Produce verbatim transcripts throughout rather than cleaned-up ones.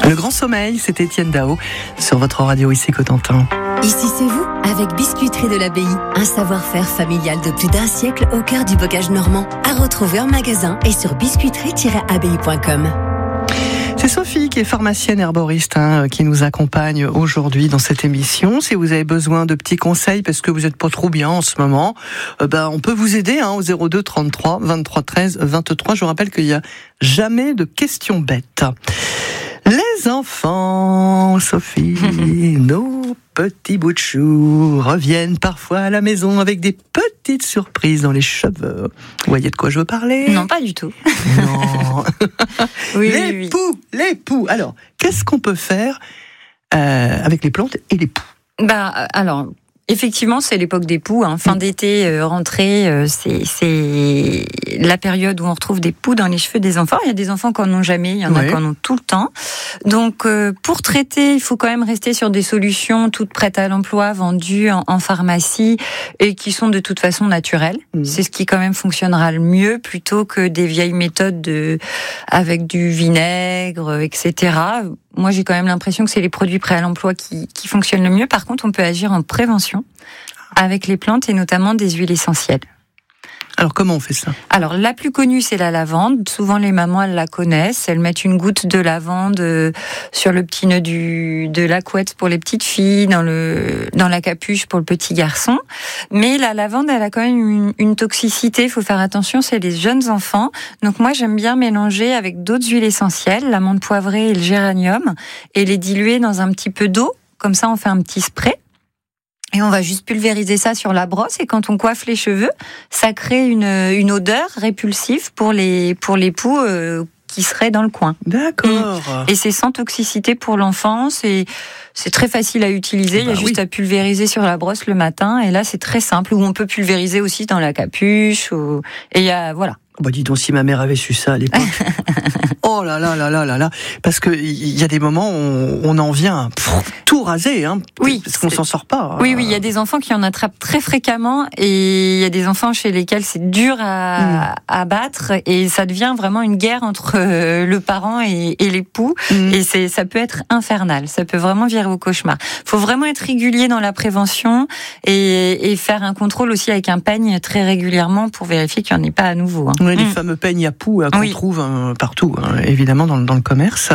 Le Grand Sommeil, c'est Étienne Dao sur votre radio ici Cotentin. Ici c'est vous, avec Biscuiterie de l'Abbaye, un savoir-faire familial de plus d'un siècle au cœur du bocage normand, à retrouver en magasin et sur biscuiterie tiret abbaye point com. C'est Sophie qui est pharmacienne herboriste hein, qui nous accompagne aujourd'hui dans cette émission. Si vous avez besoin de petits conseils parce que vous n'êtes pas trop bien en ce moment, euh, ben, on peut vous aider hein, au zéro deux trente-trois vingt-trois treize vingt-trois. Je vous rappelle qu'il n'y a jamais de questions bêtes. Les enfants, Sophie, nos petits bouts de chou reviennent parfois à la maison avec des petites surprises dans les cheveux. Vous voyez de quoi je veux parler ? Non, pas du tout. Non. oui, les oui, oui. poux, les poux. Alors, qu'est-ce qu'on peut faire euh, avec les plantes et les poux ? Bah, alors. Effectivement, c'est l'époque des poux, hein. Fin d'été, euh, rentrée, euh, c'est, c'est la période où on retrouve des poux dans les cheveux des enfants. Il y a des enfants qui en ont jamais, il y en a ouais. qui en ont tout le temps. Donc, euh, pour traiter, il faut quand même rester sur des solutions toutes prêtes à l'emploi, vendues en, en pharmacie et qui sont de toute façon naturelles. Mmh. C'est ce qui quand même fonctionnera le mieux plutôt que des vieilles méthodes de, avec du vinaigre, et cetera. Moi, j'ai quand même l'impression que c'est les produits prêts à l'emploi qui, qui fonctionnent le mieux. Par contre, on peut agir en prévention avec les plantes et notamment des huiles essentielles. Alors, comment on fait ça ? Alors, la plus connue, c'est la lavande. Souvent, les mamans, elles la connaissent. Elles mettent une goutte de lavande sur le petit nœud du, de la couette pour les petites filles, dans le, dans la capuche pour le petit garçon. Mais la lavande, elle a quand même une, une toxicité. Il faut faire attention, c'est les jeunes enfants. Donc, moi, j'aime bien mélanger avec d'autres huiles essentielles, l'amande poivrée et le géranium, et les diluer dans un petit peu d'eau. Comme ça, on fait un petit spray. Et on va juste pulvériser ça sur la brosse et quand on coiffe les cheveux, ça crée une, une odeur répulsive pour les, pour les poux euh, qui seraient dans le coin. D'accord. Et c'est sans toxicité pour l'enfant, c'est, c'est très facile à utiliser, bah il y a oui. juste à pulvériser sur la brosse le matin et là c'est très simple, ou on peut pulvériser aussi dans la capuche, ou... et il y a, voilà. Bah dis donc, si ma mère avait su ça à l'époque. Oh là là là là là là. Parce que il y a des moments où on, on en vient pff, tout raser, hein. Oui. Parce qu'on s'en sort pas. Oui, oui, il y a des enfants qui en attrapent très fréquemment et il y a des enfants chez lesquels c'est dur à, mmh. à battre et ça devient vraiment une guerre entre le parent et, et l'époux mmh. et c'est, ça peut être infernal. Ça peut vraiment virer au cauchemar. Faut vraiment être régulier dans la prévention et, et faire un contrôle aussi avec un peigne très régulièrement pour vérifier qu'il n'y en ait pas à nouveau. Hein. Oui, les mmh. fameux peignes à poux hein, qu'on oui. trouve hein, partout, hein, évidemment dans, dans le commerce.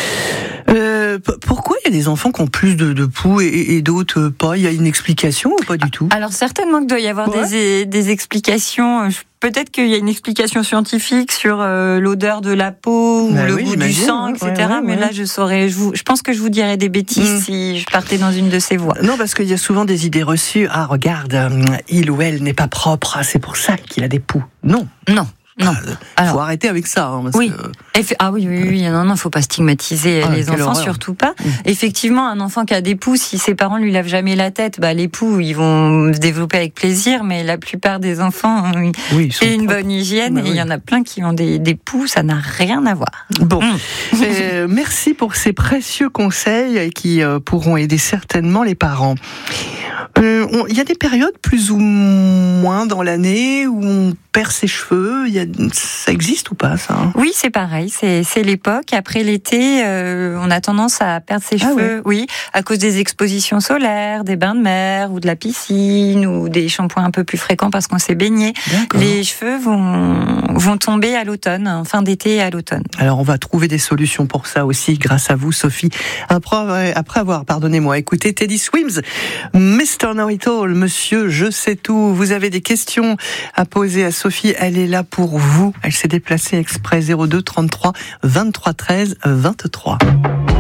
Euh, p- pourquoi il y a des enfants qui ont plus de, de poux et, et d'autres pas ? Il y a une explication ou pas du tout ? Alors certainement qu'il doit y avoir ouais. des, des explications. Peut-être qu'il y a une explication scientifique sur euh, l'odeur de la peau ou bah le oui, goût du sang, et cetera. Ouais, ouais, mais ouais. là, je saurais, je, vous, je pense que je vous dirais des bêtises mmh. si je partais dans une de ces voies. Non, parce qu'il y a souvent des idées reçues. Ah, regarde, il ou elle n'est pas propre. C'est pour ça qu'il a des poux. Non. Non. Non. Ah, faut arrêter avec ça. Hein, parce oui. Que... Ah oui, oui, oui. Non, non, faut pas stigmatiser ah, les enfants, horreur. Surtout pas. Mmh. Effectivement, un enfant qui a des poux, si ses parents lui lavent jamais la tête, bah les poux, ils vont se développer avec plaisir. Mais la plupart des enfants ont oui, et une bonne hygiène. Bah, et il oui. y en a plein qui ont des, des poux, ça n'a rien à voir. Bon, mmh. euh, merci pour ces précieux conseils qui euh, pourront aider certainement les parents. Il euh, y a des périodes plus ou moins dans l'année où on perd ses cheveux. Y a, ça existe ou pas, ça hein Oui, c'est pareil. C'est, c'est l'époque. Après l'été, euh, on a tendance à perdre ses ah cheveux. Ouais. Oui, à cause des expositions solaires, des bains de mer ou de la piscine ou des shampoings un peu plus fréquents parce qu'on s'est baigné. D'accord. Les cheveux vont, vont tomber à l'automne, en fin d'été et à l'automne. Alors, on va trouver des solutions pour ça aussi, grâce à vous, Sophie. Après, après avoir, pardonnez-moi, écouté Teddy Swims, mister Know-it-all, monsieur, je sais tout. Vous avez des questions à poser à Sophie, elle est là pour vous. Elle s'est déplacée exprès zéro deux trente-trois vingt-trois treize vingt-trois.